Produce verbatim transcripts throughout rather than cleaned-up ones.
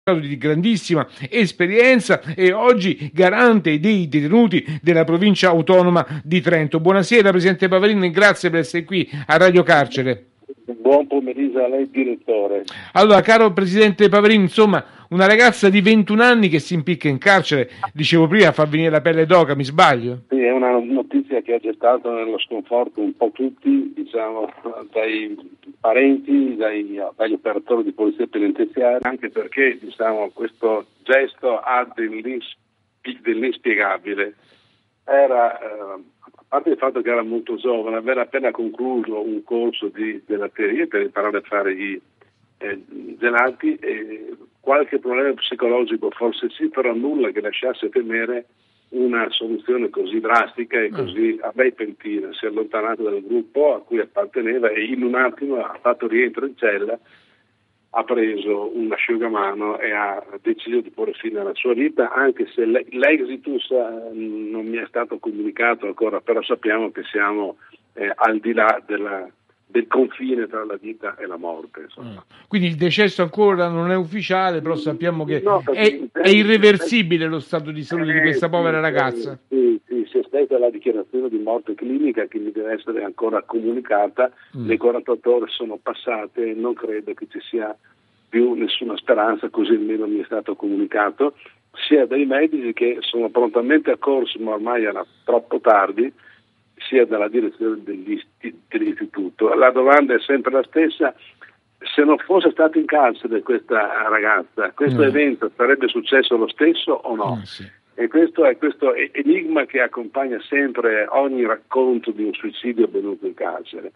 di grandissima esperienza e oggi garante dei detenuti della provincia autonoma di Trento. Buonasera Presidente Pavarin, grazie per essere qui a Radio Carcere. Buon pomeriggio a lei direttore. Allora, caro Presidente Pavarin, insomma, una ragazza di ventuno anni che si impicca in carcere, dicevo prima, fa venire la pelle d'oca, mi sbaglio? Sì, è una notizia che ha gettato nello sconforto un po' tutti, diciamo, dai parenti, dai, dagli operatori di polizia penitenziaria, anche perché, diciamo, questo gesto ha dell'inspiegabile. Era, eh, a parte il fatto che era molto giovane, aveva appena concluso un corso di gelateria per imparare a fare i eh, gelati, e qualche problema psicologico forse sì, però nulla che lasciasse temere una soluzione così drastica e così a lei pentina. Si è allontanato dal gruppo a cui apparteneva e in un attimo ha fatto rientro in cella, ha preso un asciugamano e ha deciso di porre fine alla sua vita, anche se l'esitus non mi è stato comunicato ancora, però sappiamo che siamo eh, al di là della, del confine tra la vita e la morte. Insomma. Quindi il decesso ancora non è ufficiale, però sappiamo che no, è, è irreversibile lo stato di salute eh, di questa povera sì, ragazza. Sì, sì, si aspetta la dichiarazione di morte clinica che mi deve essere ancora comunicata, mm. le quarantotto ore sono passate e non credo che ci sia più nessuna speranza, così almeno mi è stato comunicato, sia dai medici che sono prontamente accorsi, ma ormai era troppo tardi, sia dalla direzione dell'istituto. La domanda è sempre la stessa: se non fosse stata in carcere questa ragazza, questo no. evento sarebbe successo lo stesso o no? no sì. E questo è questo enigma che accompagna sempre ogni racconto di un suicidio avvenuto in carcere.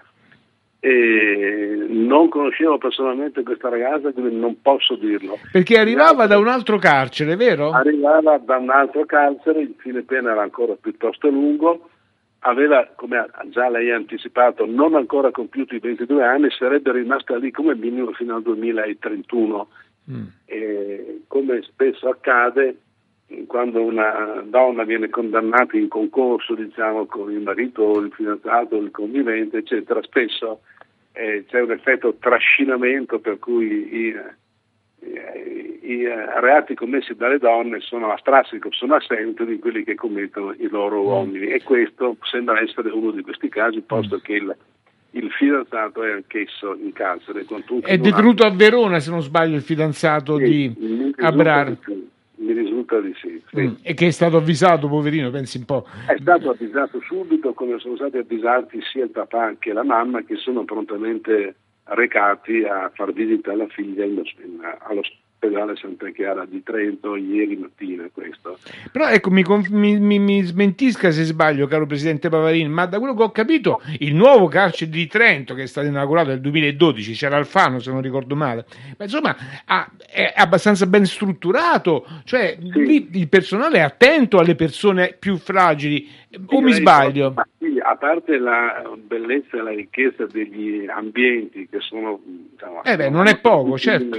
E non conoscevo personalmente questa ragazza, quindi non posso dirlo. Perché arrivava da un altro carcere, vero? Arrivava da un altro carcere, il fine pena era ancora piuttosto lungo, aveva, come già lei ha anticipato, non ancora compiuto i ventidue anni, sarebbe rimasta lì come minimo fino al duemilatrentuno. Mm. E come spesso accade, quando una donna viene condannata in concorso, diciamo, con il marito o il fidanzato o il convivente, eccetera, spesso eh, c'è un effetto trascinamento per cui i, i, i reati commessi dalle donne sono a strascico, sono a seguito di quelli che commettono i loro uomini, e questo sembra essere uno di questi casi, posto che il, il fidanzato è anch'esso in carcere. È detenuto a Verona, se non sbaglio, il fidanzato sì, di Abrar. Mi risulta di sì, sì. Mm, e che è stato avvisato, poverino, pensi un po'. È stato avvisato subito, come sono stati avvisati sia il papà che la mamma, che sono prontamente recati a far visita alla figlia in, in, all'ospedale Santa Chiara di Trento ieri mattina. Questo. Però ecco, mi, mi, mi, mi smentisca se sbaglio, caro Presidente Pavarin, ma da quello che ho capito il nuovo carcere di Trento, che è stato inaugurato nel duemiladodici, c'era Alfano se non ricordo male, ma insomma ha, è abbastanza ben strutturato, cioè sì. lì il personale è attento alle persone più fragili, sì, o mi sbaglio? Ma sì, a parte la bellezza e la ricchezza degli ambienti che sono, diciamo, eh beh, non è poco, certo.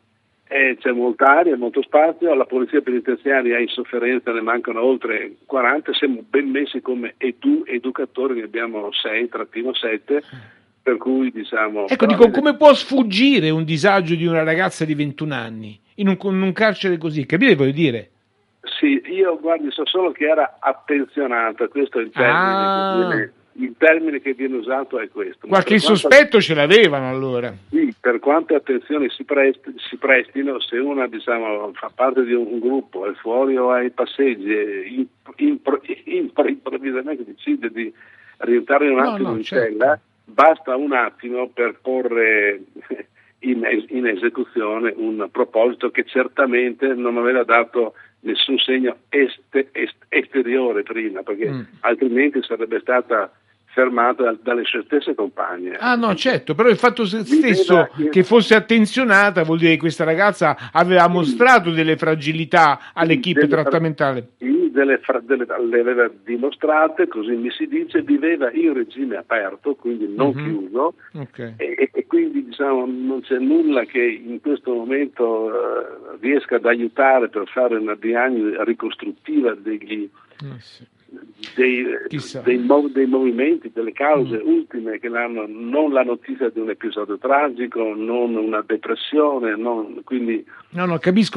Eh, c'è molta aria, molto spazio, la polizia penitenziaria è in sofferenza, ne mancano oltre quaranta, siamo ben messi come edu, educatori, ne abbiamo sei, trattino sette, per cui diciamo... Ecco, dico, vede... come può sfuggire un disagio di una ragazza di ventuno anni in un, in un carcere così, capite voglio dire? Sì, io guardi, so solo che era attenzionata, questo è il termine ah. che viene... Il termine che viene usato è questo. Qualche quanto... sospetto ce l'avevano allora. Sì, per quante attenzioni si, presti, si prestino, se una diciamo, fa parte di un gruppo, è fuori o ai passeggi, in, in, in, improvvisamente decide di rientrare un attimo no, no, in certo. cella, basta un attimo per porre in, in esecuzione un proposito che certamente non aveva dato nessun segno este, est, esteriore prima, perché mm. altrimenti sarebbe stata fermata dalle sue stesse compagne. Ah no, certo, però il fatto stesso che... che fosse attenzionata vuol dire che questa ragazza aveva sì. mostrato delle fragilità all'equipe delle, trattamentale. Sì, delle, delle, le aveva dimostrate, così mi si dice, viveva in regime aperto, quindi non mm-hmm. chiuso, okay. e, e quindi diciamo non c'è nulla che in questo momento uh, riesca ad aiutare per fare una diagnosi ricostruttiva degli... eh sì. dei, dei, mov- dei movimenti, delle cause mm. ultime che l'hanno, non la notizia di un episodio tragico, non una depressione, non, quindi no, no, capisco